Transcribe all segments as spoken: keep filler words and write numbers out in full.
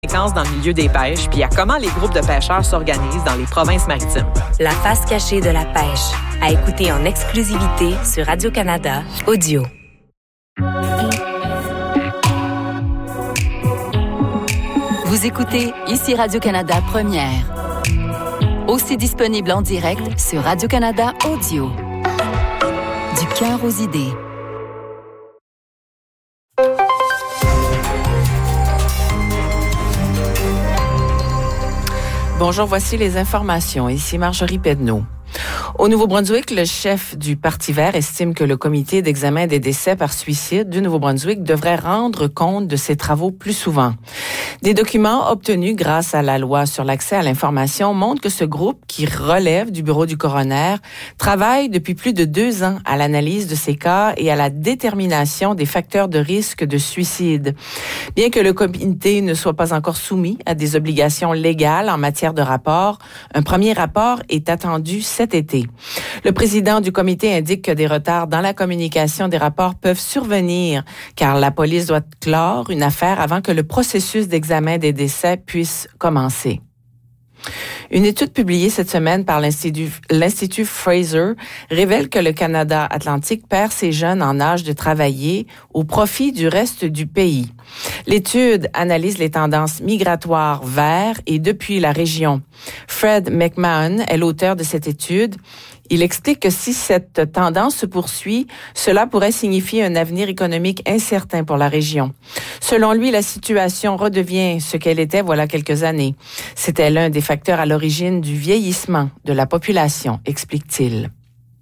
conséquences dans le milieu des pêches puis à comment les groupes de pêcheurs s'organisent dans les provinces maritimes. La face cachée de la pêche, à écouter en exclusivité sur Radio-Canada Audio. Vous écoutez ici Radio-Canada Première. Aussi disponible en direct sur Radio-Canada Audio. Du cœur aux idées. Bonjour, voici les informations. Ici Marjorie Pedneau. Au Nouveau-Brunswick, le chef du Parti vert estime que le comité d'examen des décès par suicide du Nouveau-Brunswick devrait rendre compte de ses travaux plus souvent. Des documents obtenus grâce à la loi sur l'accès à l'information montrent que ce groupe, qui relève du bureau du coroner, travaille depuis plus de deux ans à l'analyse de ces cas et à la détermination des facteurs de risque de suicide. Bien que le comité ne soit pas encore soumis à des obligations légales en matière de rapport, un premier rapport est attendu cet été. Le président du comité indique que des retards dans la communication des rapports peuvent survenir car la police doit clore une affaire avant que le processus d'examen des décès puisse commencer. Une étude publiée cette semaine par l'Institut, l'Institut Fraser révèle que le Canada Atlantique perd ses jeunes en âge de travailler au profit du reste du pays. L'étude analyse les tendances migratoires vers et depuis la région. Fred McMahon est l'auteur de cette étude. Il explique que si cette tendance se poursuit, cela pourrait signifier un avenir économique incertain pour la région. Selon lui, la situation redevient ce qu'elle était voilà quelques années. C'était l'un des facteurs à l'origine du vieillissement de la population, explique-t-il.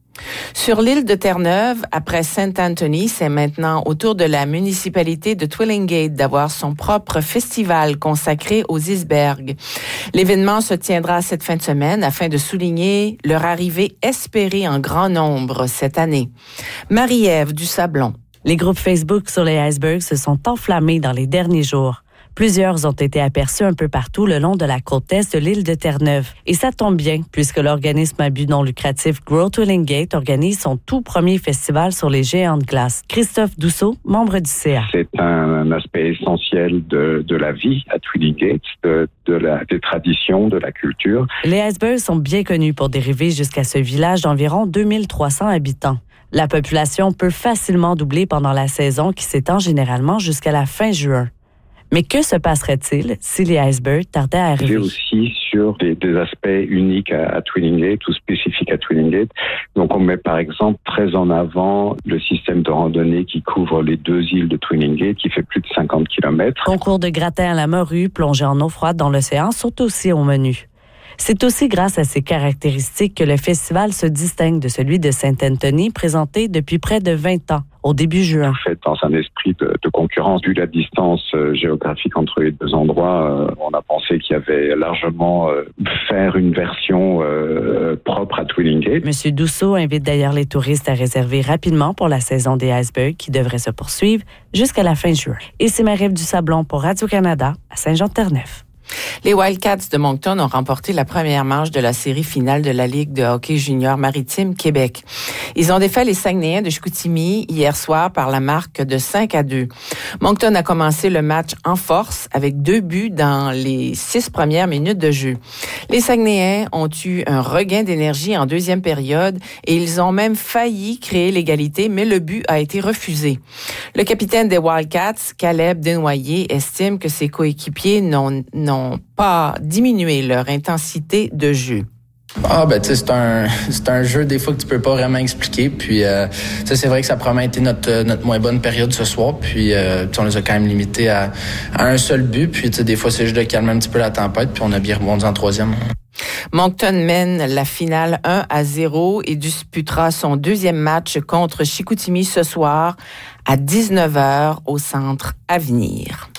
Sur l'île de Terre-Neuve, après Saint Anthony, c'est maintenant au tour de la municipalité de Twillingate d'avoir son propre festival consacré aux icebergs. L'événement se tiendra cette fin de semaine afin de souligner leur arrivée espérée en grand nombre cette année. Marie-Ève du Sablon. Les groupes Facebook sur les icebergs se sont enflammés dans les derniers jours. Plusieurs ont été aperçus un peu partout le long de la côte est de l'île de Terre-Neuve. Et ça tombe bien, puisque l'organisme à but non lucratif Grow Twillingate organise son tout premier festival sur les géants de glace. Christophe Dousseau, membre du C A. C'est un aspect essentiel de, de la vie à Twillingate, de, de la, des traditions, de la culture. Les icebergs sont bien connus pour dériver jusqu'à ce village d'environ deux mille trois cents habitants. La population peut facilement doubler pendant la saison qui s'étend généralement jusqu'à la fin juin. Mais que se passerait-il si les icebergs tardaient à arriver? C'est aussi sur des, des aspects uniques à, à Twillingate ou spécifiques à Twillingate. Donc, on met par exemple très en avant le système de randonnée qui couvre les deux îles de Twillingate, qui fait plus de cinquante kilomètres. Concours de gratin à la morue, plongée en eau froide dans l'océan sont aussi au menu. C'est aussi grâce à ces caractéristiques que le festival se distingue de celui de Saint Anthony, présenté depuis près de vingt ans, au début juin. Fait dans un esprit de, de concurrence, vu la distance euh, géographique entre les deux endroits, euh, on a pensé qu'il y avait largement euh, faire une version euh, propre à Twillingate. Monsieur Dousseau invite d'ailleurs les touristes à réserver rapidement pour la saison des icebergs qui devrait se poursuivre jusqu'à la fin juin. Et c'est Marie-Ève du Sablon pour Radio-Canada à Saint-Jean-de-Terre-Neuve. Les Wildcats de Moncton ont remporté la première manche de la série finale de la Ligue de hockey junior maritime Québec. Ils ont défait les Saguenayens de Chicoutimi hier soir par la marque de cinq à deux. Moncton a commencé le match en force avec deux buts dans les six premières minutes de jeu. Les Saguenayens ont eu un regain d'énergie en deuxième période et ils ont même failli créer l'égalité, mais le but a été refusé. Le capitaine des Wildcats, Caleb Desnoyers, estime que ses coéquipiers n'ont, n'ont pas diminué leur intensité de jeu. Ah ben tu sais c'est un c'est un jeu des fois que tu peux pas vraiment expliquer puis euh, tu sais c'est vrai que ça a probablement été notre notre moins bonne période ce soir puis euh, on les a quand même limités à, à un seul but puis tu sais des fois c'est juste de calmer un petit peu la tempête puis on a bien rebondi en troisième. Moncton mène la finale un à zéro et disputera son deuxième match contre Chicoutimi ce soir à dix-neuf heures au Centre Avenir.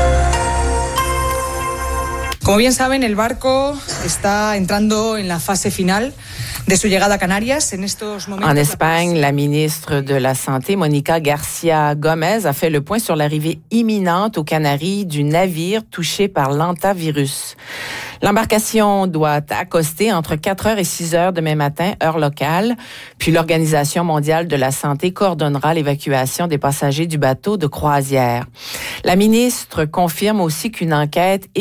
Como bien saben, el barco está entrando en la fase final de su llegada a Canarias. En estos momentos. En Espagne, la ministre de la Santé, Mónica García Gómez, a fait le point sur l'arrivée imminente aux Canaries du navire touché par l'hantavirus. L'embarcation doit accoster entre quatre heures et six heures demain matin, heure locale. Puis l'Organisation mondiale de la santé coordonnera l'évacuation des passagers du bateau de croisière. La ministre confirme aussi qu'une enquête